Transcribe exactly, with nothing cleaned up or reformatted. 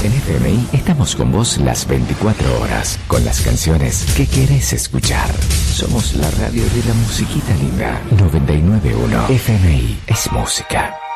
En F M I estamos con vos las veinticuatro horas, con las canciones que querés escuchar. Somos la radio de la musiquita linda. noventa y nueve punto uno F M I es música.